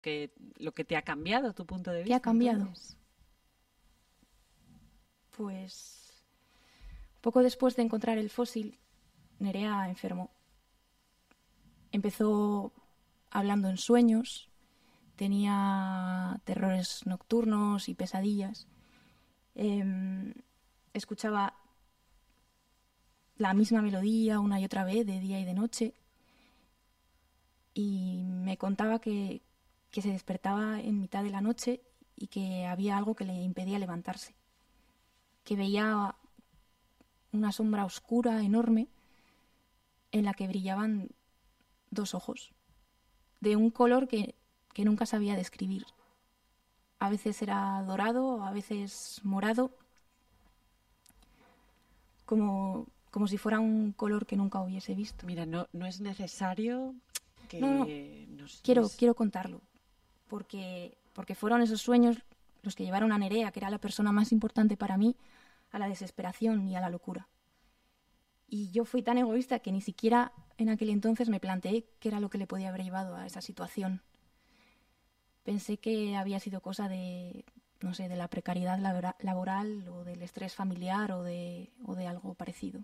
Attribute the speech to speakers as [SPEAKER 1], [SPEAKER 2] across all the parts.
[SPEAKER 1] lo que te ha cambiado tu punto de
[SPEAKER 2] ¿Qué ha
[SPEAKER 1] vista.
[SPEAKER 2] cambiado?
[SPEAKER 1] Entonces.
[SPEAKER 2] Pues poco después de encontrar el fósil, Nerea enfermó. Empezó hablando en sueños, tenía terrores nocturnos y pesadillas. Escuchaba la misma melodía una y otra vez, de día y de noche, y me contaba que se despertaba en mitad de la noche y que había algo que le impedía levantarse, que veía una sombra oscura, enorme, en la que brillaban dos ojos, de un color que nunca sabía describir. A veces era dorado, a veces morado, como si fuera un color que nunca hubiese visto.
[SPEAKER 1] Mira, no es necesario
[SPEAKER 2] No,
[SPEAKER 1] que
[SPEAKER 2] quiero contarlo, porque fueron esos sueños los que llevaron a Nerea, que era la persona más importante para mí, a la desesperación y a la locura. Y yo fui tan egoísta que ni siquiera en aquel entonces me planteé qué era lo que le podía haber llevado a esa situación. Pensé que había sido cosa de, no sé, de la precariedad laboral o del estrés familiar o de algo parecido.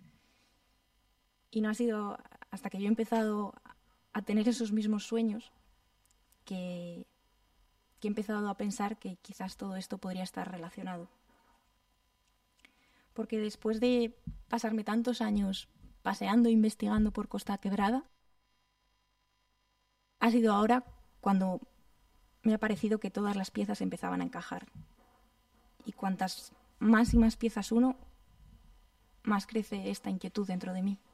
[SPEAKER 2] Y no ha sido hasta que yo he empezado a tener esos mismos sueños que he empezado a pensar que quizás todo esto podría estar relacionado. Porque después de pasarme tantos años paseando e investigando por Costa Quebrada, ha sido ahora cuando me ha parecido que todas las piezas empezaban a encajar. Y cuantas más y más piezas uno, más crece esta inquietud dentro de mí.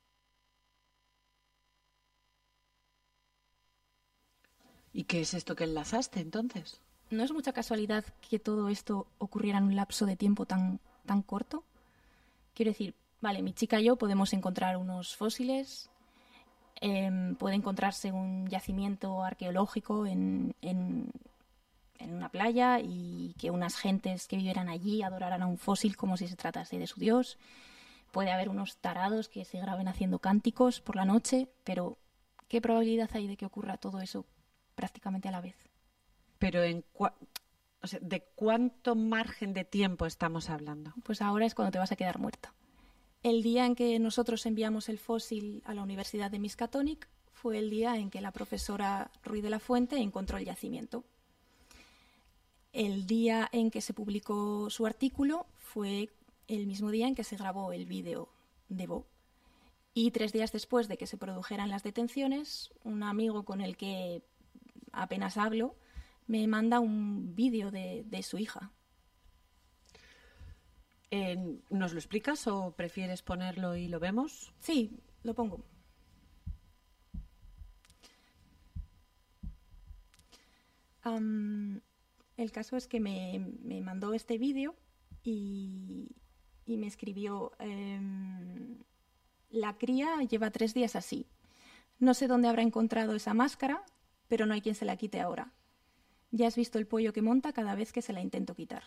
[SPEAKER 1] ¿Y qué es esto que enlazaste entonces?
[SPEAKER 2] No es mucha casualidad que todo esto ocurriera en un lapso de tiempo tan corto. Quiero decir, vale, mi chica y yo podemos encontrar unos fósiles, puede encontrarse un yacimiento arqueológico en una playa y que unas gentes que vivieran allí adoraran a un fósil como si se tratase de su dios. Puede haber unos tarados que se graben haciendo cánticos por la noche, pero ¿qué probabilidad hay de que ocurra todo eso prácticamente a la vez?
[SPEAKER 1] Pero o sea, ¿de cuánto margen de tiempo estamos hablando?
[SPEAKER 2] Pues ahora es cuando te vas a quedar muerta. El día en que nosotros enviamos el fósil a la Universidad de Miskatonic fue el día en que la profesora Ruiz de la Fuente encontró el yacimiento. El día en que se publicó su artículo fue el mismo día en que se grabó el vídeo de Bo. Y 3 días después de que se produjeran las detenciones, un amigo con el que apenas hablo me manda un vídeo de su hija.
[SPEAKER 1] ¿Nos lo explicas o prefieres ponerlo y lo vemos?
[SPEAKER 2] Sí, lo pongo. El caso es que me mandó este vídeo y me escribió: la cría lleva 3 días así. No sé dónde habrá encontrado esa máscara, pero no hay quien se la quite ahora. Ya has visto el pollo que monta cada vez que se la intento quitar.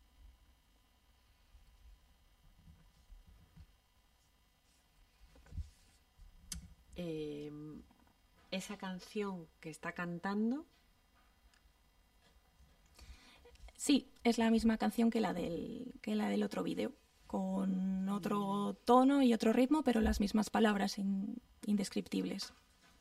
[SPEAKER 1] Esa canción que está cantando.
[SPEAKER 2] Sí, es la misma canción que la del otro vídeo, con otro tono y otro ritmo, pero las mismas palabras indescriptibles.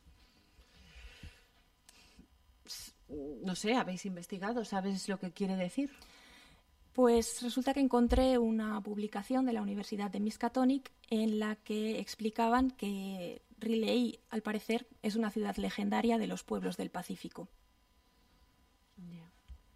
[SPEAKER 1] No sé, ¿habéis investigado? ¿Sabes lo que quiere decir?
[SPEAKER 2] Pues resulta que encontré una publicación de la Universidad de Miskatonic en la que explicaban que Riley, al parecer, es una ciudad legendaria de los pueblos del Pacífico.
[SPEAKER 1] Yeah.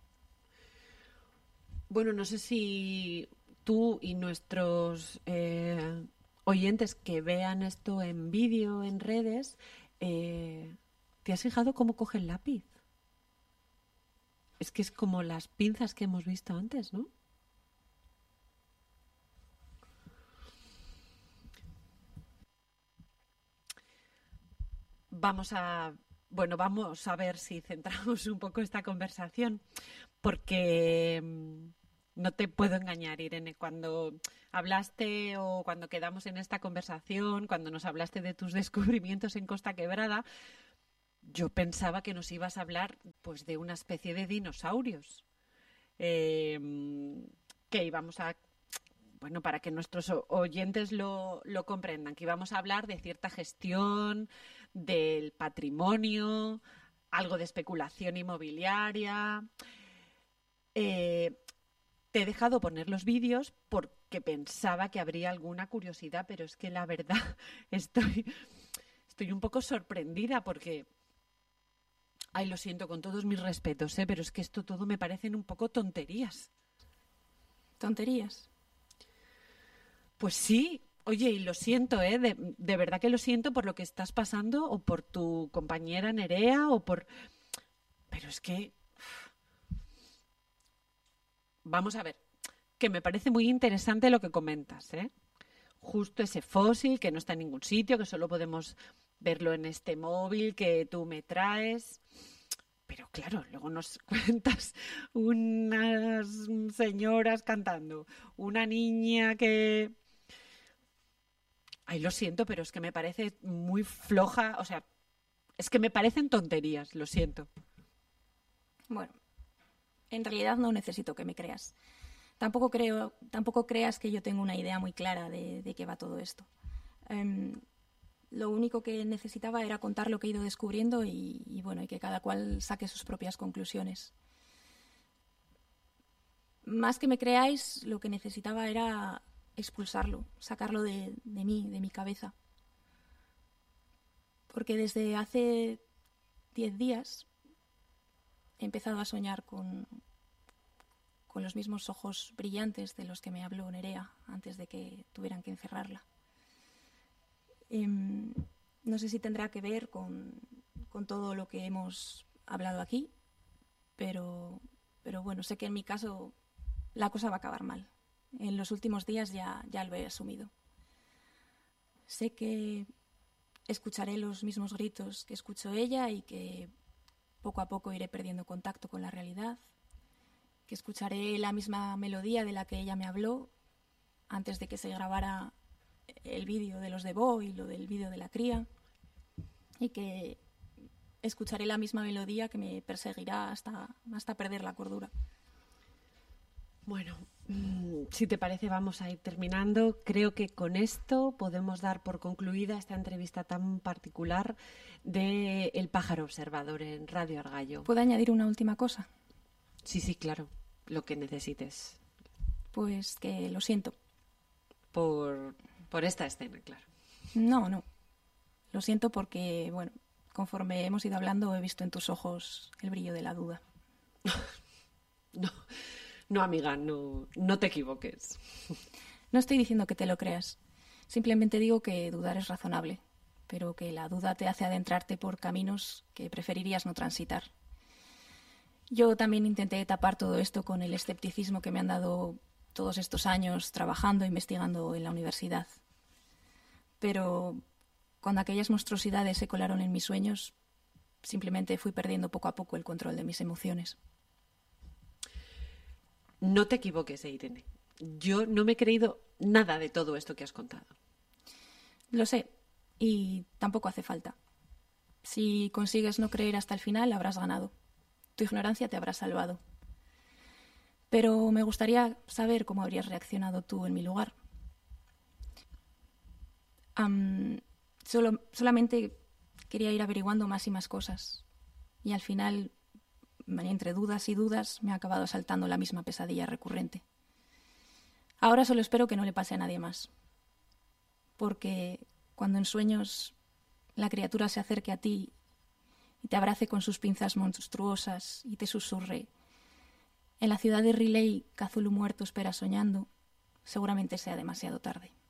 [SPEAKER 1] Bueno, no sé si tú y nuestros oyentes que vean esto en vídeo, en redes, ¿te has fijado cómo coge el lápiz? Es que es como las pinzas que hemos visto antes, ¿no? Vamos a ver si centramos un poco esta conversación, porque no te puedo engañar, Irene, cuando hablaste o cuando quedamos en esta conversación, cuando nos hablaste de tus descubrimientos en Costa Quebrada, yo pensaba que nos ibas a hablar pues de una especie de dinosaurios. Que íbamos a, bueno, para que nuestros oyentes lo comprendan, que íbamos a hablar de cierta gestión, del patrimonio, algo de especulación inmobiliaria. Te he dejado poner los vídeos porque pensaba que habría alguna curiosidad, pero es que la verdad estoy un poco sorprendida porque, ay, lo siento con todos mis respetos, pero es que esto todo me parecen un poco tonterías.
[SPEAKER 2] ¿Tonterías?
[SPEAKER 1] Pues sí, oye, y lo siento, de verdad que lo siento por lo que estás pasando o por tu compañera Nerea o por... Pero es que... Vamos a ver, que me parece muy interesante lo que comentas, ¿eh? Justo ese fósil que no está en ningún sitio, que solo podemos verlo en este móvil que tú me traes. Pero claro, luego nos cuentas unas señoras cantando, una niña que... Ay, lo siento, pero es que me parece muy floja, o sea, es que me parecen tonterías, lo siento.
[SPEAKER 2] Bueno, en realidad no necesito que me creas. Tampoco creas que yo tengo una idea muy clara de qué va todo esto. Lo único que necesitaba era contar lo que he ido descubriendo y bueno, y que cada cual saque sus propias conclusiones. Más que me creáis, lo que necesitaba era expulsarlo, sacarlo de mí, de mi cabeza. Porque desde hace 10 días he empezado a soñar con los mismos ojos brillantes de los que me habló Nerea antes de que tuvieran que encerrarla. No sé si tendrá que ver con todo lo que hemos hablado aquí, pero bueno, sé que en mi caso la cosa va a acabar mal. En los últimos días ya lo he asumido. Sé que escucharé los mismos gritos que escuchó ella y que poco a poco iré perdiendo contacto con la realidad, que escucharé la misma melodía de la que ella me habló antes de que se grabara el vídeo de los de Bo y lo del vídeo de la cría, y que escucharé la misma melodía que me perseguirá hasta perder la cordura.
[SPEAKER 1] Bueno, si te parece vamos a ir terminando. Creo que con esto podemos dar por concluida esta entrevista tan particular de El pájaro observador en Radio Argallo.
[SPEAKER 2] ¿Puedo añadir una última cosa?
[SPEAKER 1] Sí, claro, lo que necesites.
[SPEAKER 2] Pues que lo siento.
[SPEAKER 1] Por esta escena, claro.
[SPEAKER 2] No. Lo siento porque, bueno, conforme hemos ido hablando he visto en tus ojos el brillo de la duda.
[SPEAKER 1] No, amiga, no te equivoques.
[SPEAKER 2] No estoy diciendo que te lo creas. Simplemente digo que dudar es razonable, pero que la duda te hace adentrarte por caminos que preferirías no transitar. Yo también intenté tapar todo esto con el escepticismo que me han dado todos estos años trabajando, investigando en la universidad. Pero cuando aquellas monstruosidades se colaron en mis sueños, simplemente fui perdiendo poco a poco el control de mis emociones.
[SPEAKER 1] No te equivoques, Irene. Yo no me he creído nada de todo esto que has contado.
[SPEAKER 2] Lo sé, y tampoco hace falta. Si consigues no creer hasta el final, habrás ganado. Tu ignorancia te habrá salvado. Pero me gustaría saber cómo habrías reaccionado tú en mi lugar. Solamente quería ir averiguando más y más cosas. Y al final, entre dudas y dudas, me ha acabado asaltando la misma pesadilla recurrente. Ahora solo espero que no le pase a nadie más. Porque cuando en sueños la criatura se acerque a ti y te abrace con sus pinzas monstruosas y te susurre: en la ciudad de Riley, Cthulhu muerto espera soñando, seguramente sea demasiado tarde.